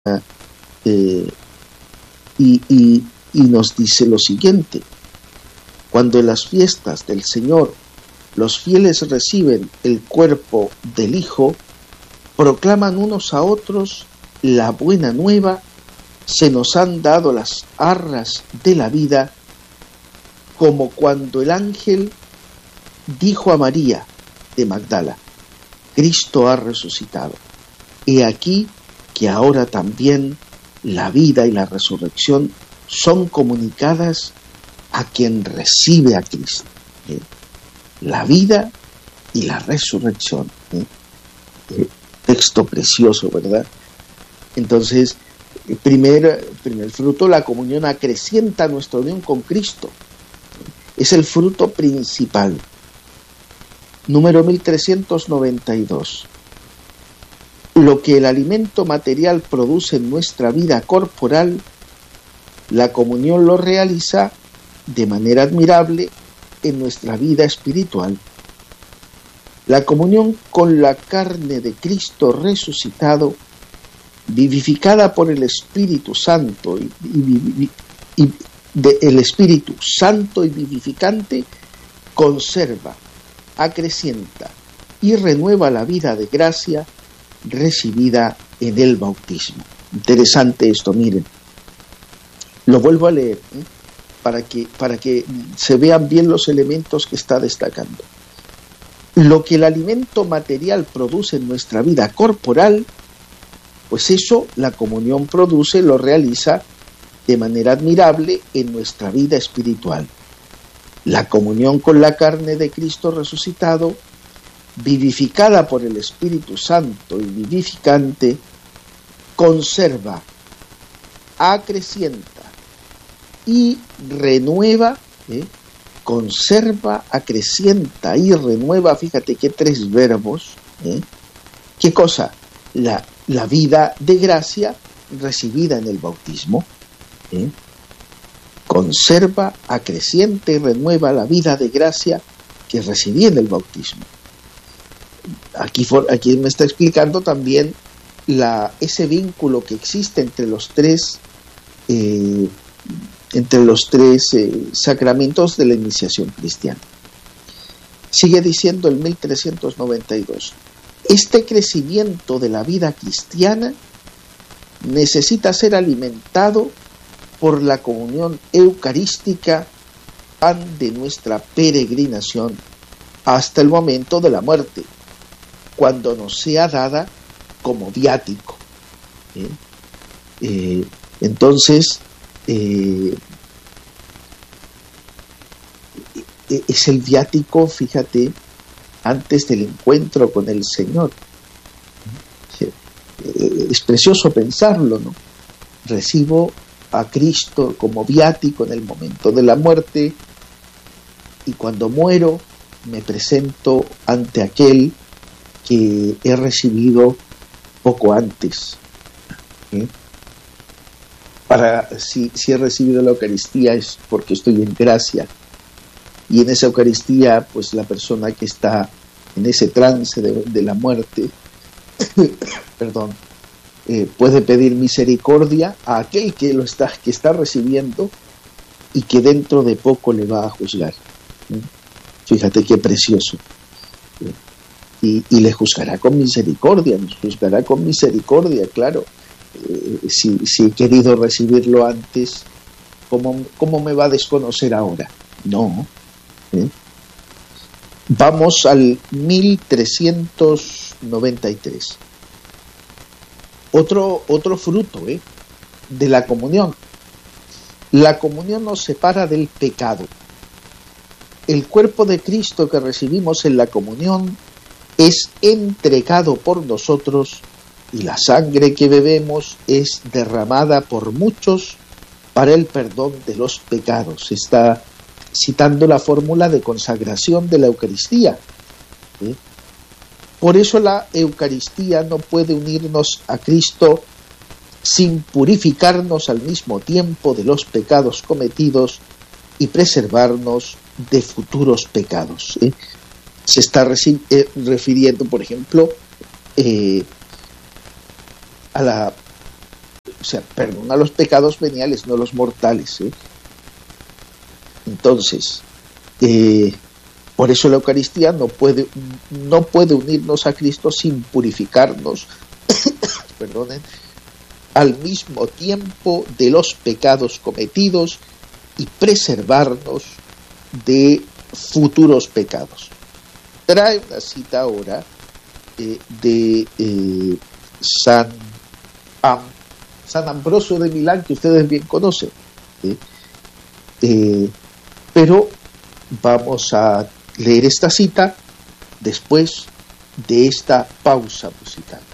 eh, y nos dice lo siguiente: cuando en las fiestas del Señor los fieles reciben el cuerpo del Hijo, proclaman unos a otros la buena nueva, se nos han dado las arras de la vida, como cuando el ángel dijo a María de Magdala: Cristo ha resucitado. He aquí que ahora también la vida y la resurrección son comunicadas a quien recibe a Cristo. La vida y la resurrección. Texto precioso, ¿verdad? Entonces, primer fruto, la comunión acrecienta nuestra unión con Cristo. Es el fruto principal. Número 1392. Lo que el alimento material produce en nuestra vida corporal, la comunión lo realiza de manera admirable en nuestra vida espiritual. La comunión con la carne de Cristo resucitado, vivificada por el Espíritu Santo el Espíritu Santo y vivificante, conserva, acrecienta y renueva la vida de gracia recibida en el bautismo. Interesante esto, miren. Lo vuelvo a leer, para que se vean bien los elementos que está destacando. Lo que el alimento material produce en nuestra vida corporal, pues eso la comunión produce, lo realiza de manera admirable en nuestra vida espiritual. La comunión con la carne de Cristo resucitado, vivificada por el Espíritu Santo y vivificante, conserva, acrecienta y renueva, conserva, acrecienta y renueva, fíjate qué tres verbos, ¿qué cosa? La vida de gracia recibida en el bautismo, conserva, acrecienta y renueva la vida de gracia que recibí en el bautismo. Aquí me está explicando también ese vínculo que existe entre los tres sacramentos de la iniciación cristiana. Sigue diciendo el 1392: este crecimiento de la vida cristiana necesita ser alimentado por la comunión eucarística de nuestra peregrinación hasta el momento de la muerte, cuando nos sea dada como viático. Entonces, es el viático, fíjate, antes del encuentro con el Señor. Es precioso pensarlo, ¿no? Recibo a Cristo como viático en el momento de la muerte, y cuando muero me presento ante aquel que he recibido poco antes. Si he recibido la Eucaristía es porque estoy en gracia, y en esa Eucaristía pues la persona que está en ese trance de la muerte perdón, puede pedir misericordia a aquel que está recibiendo y que dentro de poco le va a juzgar. Fíjate qué precioso. Y le juzgará con misericordia, nos juzgará con misericordia, claro. Si he querido recibirlo antes, ¿cómo me va a desconocer ahora? No. Vamos al 1393. Otro fruto de la comunión. La comunión nos separa del pecado. El cuerpo de Cristo que recibimos en la comunión es entregado por nosotros, y la sangre que bebemos es derramada por muchos para el perdón de los pecados. Está citando la fórmula de consagración de la Eucaristía. Por eso la Eucaristía no puede unirnos a Cristo sin purificarnos al mismo tiempo de los pecados cometidos y preservarnos de futuros pecados. Se está refiriendo, por ejemplo, a O sea, perdona los pecados veniales, no los mortales. Entonces, por eso la Eucaristía no puede unirnos a Cristo sin purificarnos, perdonen, al mismo tiempo de los pecados cometidos y preservarnos de futuros pecados. Trae una cita ahora de San Ambrosio de Milán, que ustedes bien conocen. Pero vamos a leer esta cita después de esta pausa musical.